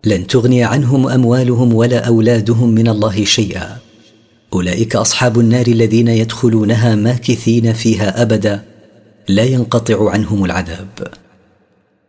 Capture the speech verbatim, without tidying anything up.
لن تغني عنهم أموالهم ولا أولادهم من الله شيئا. أولئك أصحاب النار الذين يدخلونها ماكثين فيها أبدا لا ينقطع عنهم العذاب.